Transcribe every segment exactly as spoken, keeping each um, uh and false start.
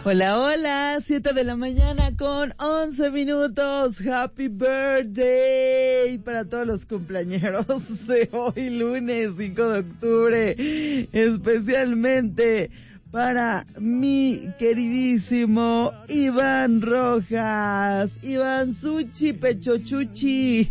Hola, hola, siete de la mañana con once minutos. Happy birthday para todos los cumpleañeros de hoy, lunes cinco de octubre. Especialmente para mi queridísimo Iván Rojas. Iván Suchi Pechochuchi.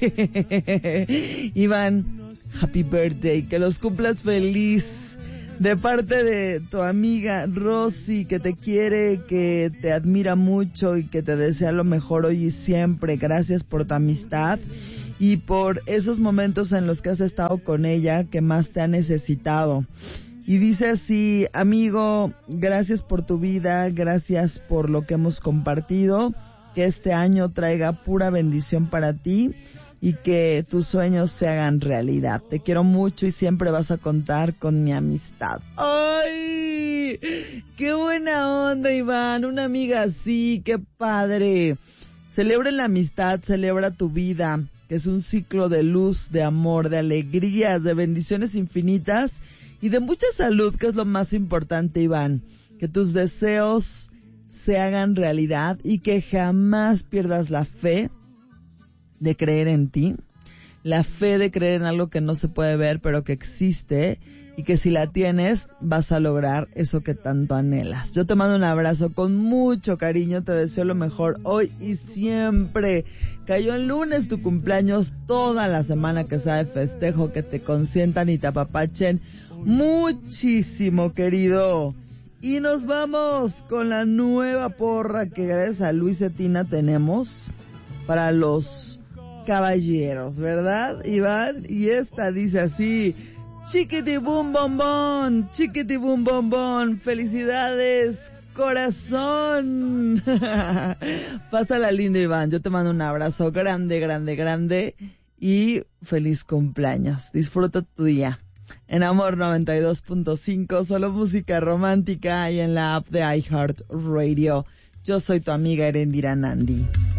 Iván, happy birthday, que los cumplas feliz. De parte de tu amiga Rosy, que te quiere, que te admira mucho y que te desea lo mejor hoy y siempre. Gracias por tu amistad y por esos momentos en los que has estado con ella que más te ha necesitado. Y dice así: amigo, gracias por tu vida, gracias por lo que hemos compartido, que este año traiga pura bendición para ti y que tus sueños se hagan realidad. Te quiero mucho y siempre vas a contar con mi amistad. ¡Ay! ¡Qué buena onda, Iván! Una amiga así, qué padre. Celebra la amistad, celebra tu vida, que es un ciclo de luz, de amor, de alegrías, de bendiciones infinitas y de mucha salud, que es lo más importante, Iván. Que tus deseos se hagan realidad y que jamás pierdas la fe de creer en ti, la fe de creer en algo que no se puede ver pero que existe y que si la tienes vas a lograr eso que tanto anhelas. Yo te mando un abrazo con mucho cariño, te deseo lo mejor hoy y siempre. Cayó el lunes tu cumpleaños, toda la semana que sea de festejo, que te consientan y te apapachen muchísimo, querido. Y nos vamos con la nueva porra que gracias a Luis Cetina tenemos para los caballeros, ¿verdad, Iván? Y esta dice así: chiquiti bum bombón, chiquiti bum bombón, felicidades, corazón. Pásala lindo, Iván. Yo te mando un abrazo grande, grande, grande y feliz cumpleaños. Disfruta tu día. En Amor noventa y dos punto cinco, solo música romántica, y en la app de iHeartRadio. Yo soy tu amiga Erendira Nandi.